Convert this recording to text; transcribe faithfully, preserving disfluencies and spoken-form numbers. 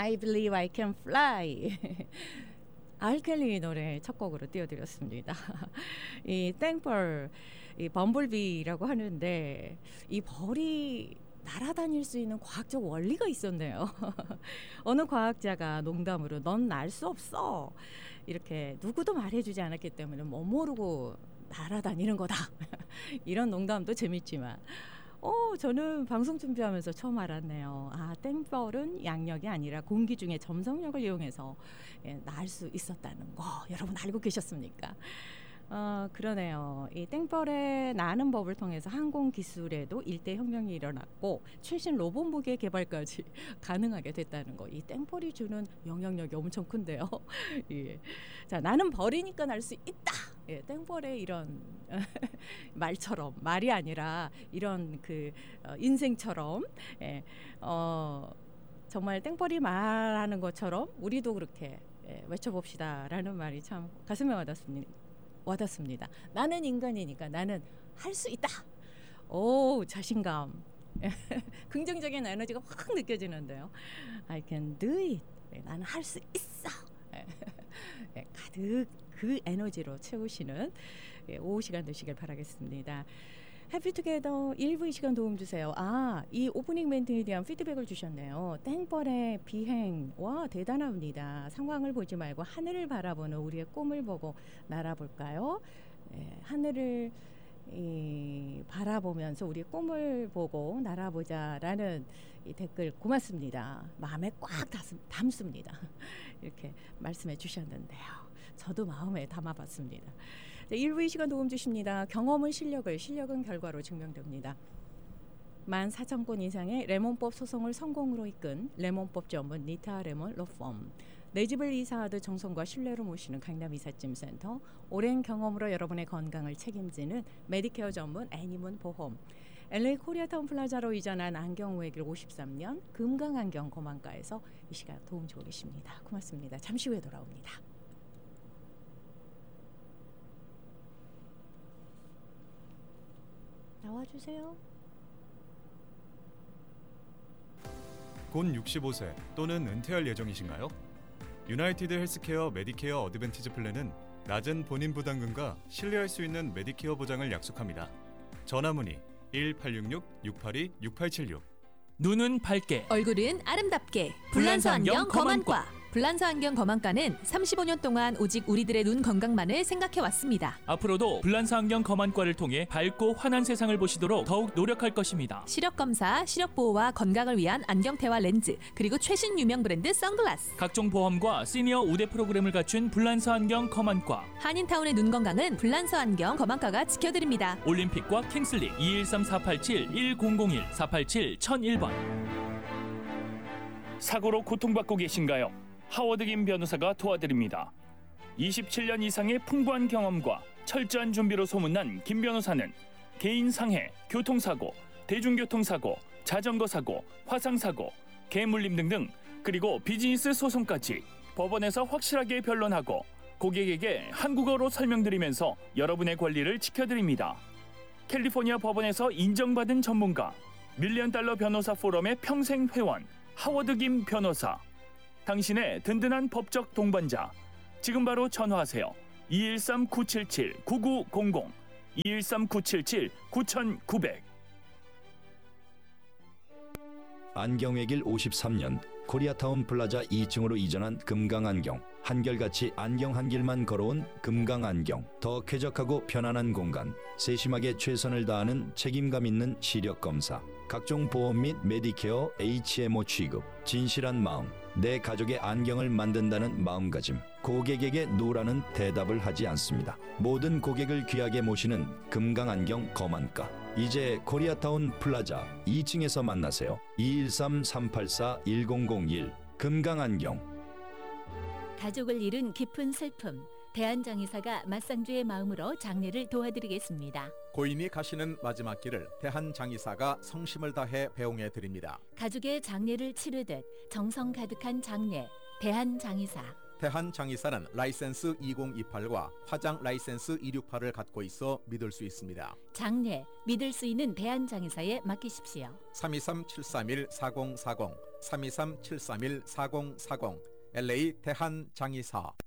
I believe I can fly. 알켈리 노래 첫 곡으로 띄워드렸습니다. 이 땡벌, 이 범블비라고 하는데 이 벌이 날아다닐 수 있는 과학적 원리가 있었네요. 어느 과학자가 농담으로 넌 날 수 없어 이렇게 누구도 말해주지 않았기 때문에 뭐 모르고 날아다니는 거다. 이런 농담도 재밌지만 어, 저는 방송 준비하면서 처음 알았네요. 아, 땡벌은 양력이 아니라 공기 중에 점성력을 이용해서 예, 날 수 있었다는 거 여러분 알고 계셨습니까? 어, 그러네요. 이 땡벌의 나는 법을 통해서 항공 기술에도 일대 혁명이 일어났고 최신 로봇 무기 개발까지 가능하게 됐다는 거. 이 땡벌이 주는 영향력이 엄청 큰데요. 예. 자, 나는 벌이니까 날 수 있다. 예, 땡벌의 이런 말처럼 말이 아니라 이런 그 어, 인생처럼 예, 어, 정말 땡벌이 말하는 것처럼 우리도 그렇게 예, 외쳐봅시다라는 말이 참 가슴에 와닿습니다. 와닿습니다. 나는 인간이니까 나는 할 수 있다. 오, 자신감. 긍정적인 에너지가 확 느껴지는데요. I can do it. 나는 할 수 있어. 가득 그 에너지로 채우시는 오후 시간 되시길 바라겠습니다. 해피투게더 일부 이 시간 도움 주세요. 아, 이 오프닝 멘트에 대한 피드백을 주셨네요. 땡벌의 비행, 와 대단합니다. 상황을 보지 말고 하늘을 바라보는 우리의 꿈을 보고 날아볼까요? 네, 하늘을 이, 바라보면서 우리의 꿈을 보고 날아보자라는 이 댓글 고맙습니다. 마음에 꽉 담, 담습니다. 이렇게 말씀해 주셨는데요. 저도 마음에 담아봤습니다. 네, 일부 이 시간 도움 주십니다. 경험은 실력을, 실력은 결과로 증명됩니다. 만 사천 건 이상의 레몬법 소송을 성공으로 이끈 레몬법 전문 니타 레몬 로펌, 내 집을 이사하듯 정성과 신뢰로 모시는 강남 이삿짐센터, 오랜 경험으로 여러분의 건강을 책임지는 메디케어 전문 애니문 보험, 엘에이 코리아타운 플라자로 이전한 안경외길 오십삼 년 금강안경 거만과에서 이 시간 도움 주고 계십니다. 고맙습니다. 잠시 후에 돌아옵니다. 나와주세요. 곧 육십오 세 또는 은퇴할 예정이신가요? 유나이티드 헬스케어 메디케어 어드밴티지 플랜은 낮은 본인 부담금과 신뢰할 수 있는 메디케어 보장을 약속합니다. 전화 문의 일 팔육육 육팔이 육팔칠육. 눈은 밝게, 얼굴은 아름답게. 불란서 안경 거만과. 불란서 안경 거만과는 삼십오 년 동안 오직 우리들의 눈 건강만을 생각해왔습니다. 앞으로도 불란서 안경 거만과를 통해 밝고 환한 세상을 보시도록 더욱 노력할 것입니다. 시력검사, 시력보호와 건강을 위한 안경테와 렌즈, 그리고 최신 유명 브랜드 선글라스, 각종 보험과 시니어 우대 프로그램을 갖춘 불란서 안경 거만과. 한인타운의 눈 건강은 불란서 안경 거만과가 지켜드립니다. 올림픽과 킹슬리 이일삼 사팔칠 일공공일 사팔칠 천일 번. 사고로 고통받고 계신가요? 하워드 김 변호사가 도와드립니다. 이십칠 년 이상의 풍부한 경험과 철저한 준비로 소문난 김 변호사는 개인 상해, 교통사고, 대중교통사고, 자전거사고, 화상사고, 개물림 등등, 그리고 비즈니스 소송까지 법원에서 확실하게 변론하고 고객에게 한국어로 설명드리면서 여러분의 권리를 지켜드립니다. 캘리포니아 법원에서 인정받은 전문가, 밀리언 달러 변호사 포럼의 평생 회원, 하워드 김 변호사. 당신의 든든한 법적 동반자. 지금 바로 전화하세요. 이일삼 구칠칠 구구공공, 이일삼 구칠칠 구구공공. 안경외길 오십삼 년 코리아타운 플라자 이 층으로 이전한 금강안경. 한결같이 안경 한 길만 걸어온 금강안경. 더 쾌적하고 편안한 공간, 세심하게 최선을 다하는 책임감 있는 시력검사, 각종 보험 및 메디케어 에이치엠오 취급, 진실한 마음, 내 가족의 안경을 만든다는 마음가짐. 고객에게 노라는 대답을 하지 않습니다. 모든 고객을 귀하게 모시는 금강안경 거만과. 이제 코리아타운 플라자 이 층에서 만나세요. 이일삼 삼팔사 일공공일. 금강안경. 가족을 잃은 깊은 슬픔, 대한장의사가 맞상주의 마음으로 장례를 도와드리겠습니다. 고인이 가시는 마지막 길을 대한장의사가 성심을 다해 배웅해 드립니다. 가족의 장례를 치르듯 정성 가득한 장례, 대한장의사. 대한장의사는 라이센스 이공이팔과 화장 라이센스 이백육십팔을 갖고 있어 믿을 수 있습니다. 장례, 믿을 수 있는 대한장의사에 맡기십시오. 삼이삼 칠삼일 사공사공, 삼이삼 칠삼일 사공사공, 엘에이 대한장의사.